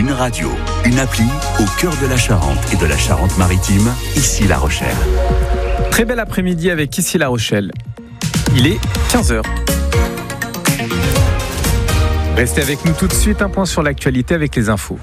Une radio, une appli au cœur de la Charente et de la Charente-Maritime, ici La Rochelle. Très bel après-midi avec ici La Rochelle. Il est 15h. Restez avec nous tout de suite, un point sur l'actualité avec les infos.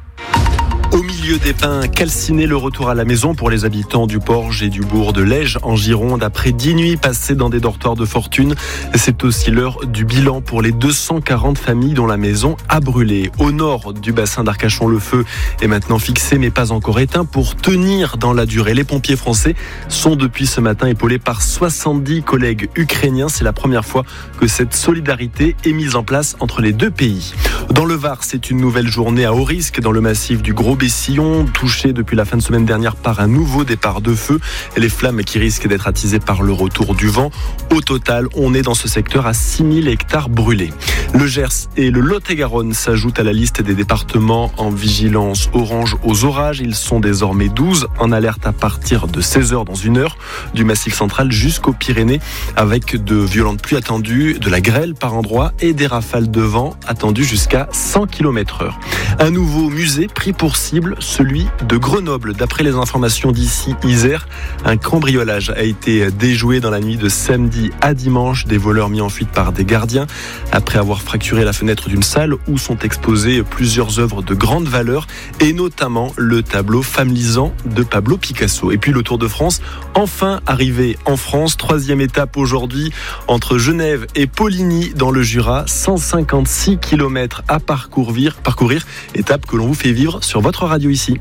Au milieu des pins calcinés, le retour à la maison pour les habitants du Porge et du bourg de Lège en Gironde. Après 10 nuits passées dans des dortoirs de fortune, c'est aussi l'heure du bilan pour les 240 familles dont la maison a brûlé. Au nord du bassin d'Arcachon, le feu est maintenant fixé mais pas encore éteint pour tenir dans la durée. Les pompiers français sont depuis ce matin épaulés par 70 collègues ukrainiens. C'est la première fois que cette solidarité est mise en place entre les deux pays. Dans le Var, c'est une nouvelle journée à haut risque dans le massif du Gros-Bessillon, touché depuis la fin de semaine dernière par un nouveau départ de feu. Les flammes qui risquent d'être attisées par le retour du vent. Au total, on est dans ce secteur à 6000 hectares brûlés. Le Gers et le Lot-et-Garonne s'ajoutent à la liste des départements en vigilance orange aux orages. Ils sont désormais 12 en alerte à partir de 16h dans une heure du Massif central jusqu'aux Pyrénées, avec de violentes pluies attendues, de la grêle par endroits et des rafales de vent attendues jusqu'à 100 km/h. Un nouveau musée pris pour cible, celui de Grenoble. D'après les informations d'ici Isère, un cambriolage a été déjoué dans la nuit de samedi à dimanche. Des voleurs mis en fuite par des gardiens après avoir fracturé la fenêtre d'une salle où sont exposées plusieurs œuvres de grande valeur et notamment le tableau Femmes lisant de Pablo Picasso. Et puis le Tour de France, enfin arrivé en France. 3e étape aujourd'hui entre Genève et Poligny dans le Jura. 156 km à parcourir. Étape que l'on vous fait vivre sur votre radio ici.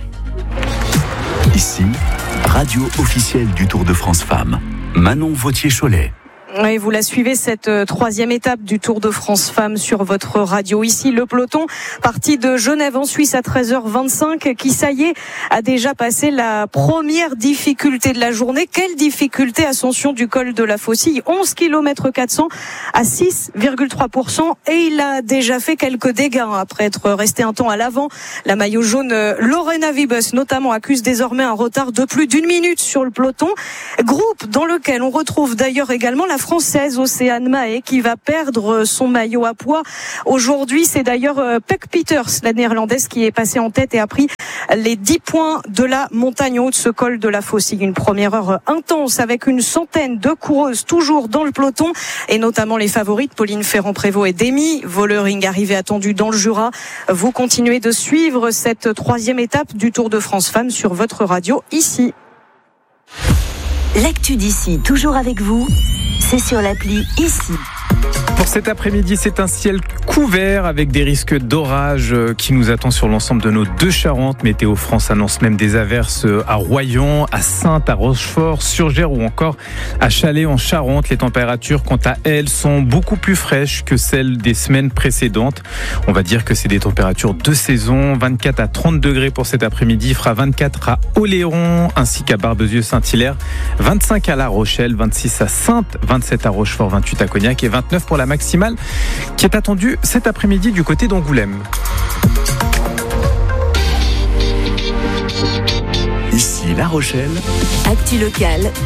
Ici, radio officielle du Tour de France Femmes. Manon Vautier-Cholet. Et vous la suivez, cette 3e étape du Tour de France Femmes sur votre radio. Ici, le peloton parti de Genève en Suisse à 13h25 qui, ça y est, a déjà passé la première difficulté de la journée. Quelle difficulté? Ascension du col de la Faucille, 11 km 400 à 6,3%. Et il a déjà fait quelques dégâts après être resté un temps à l'avant. La maillot jaune Lorena Wiebes notamment accuse désormais un retard de plus d'1 minute sur le peloton. Groupe dans lequel on retrouve d'ailleurs également la Française Océane Mahé qui va perdre son maillot à poids. Aujourd'hui, c'est d'ailleurs Pek Peters, la néerlandaise, qui est passée en tête et a pris les 10 points de la montagne haute, ce col de la Faucille. Une première heure intense avec une centaine de coureuses toujours dans le peloton et notamment les favorites Pauline Ferrand-Prévot et Demi Vollering arrivée attendue dans le Jura. Vous continuez de suivre cette 3e étape du Tour de France Femmes sur votre radio ici. L'actu d'ici, toujours avec vous, c'est sur l'appli ici. Pour cet après-midi, c'est un ciel couvert avec des risques d'orage qui nous attend sur l'ensemble de nos deux Charentes. Météo France annonce même des averses à Royan, à Saintes, à Rochefort, Surgères ou encore à Chalais en Charente. Les températures, quant à elles, sont beaucoup plus fraîches que celles des semaines précédentes. On va dire que c'est des températures de saison. 24 à 30 degrés pour cet après-midi. Il fera 24 à Oléron ainsi qu'à Barbezieux-Saint-Hilaire. 25 à La Rochelle, 26 à Saintes, 27 à Rochefort, 28 à Cognac et 29 pour la maximale qui est attendue cet après-midi du côté d'Angoulême. Ici La Rochelle. Actu locale.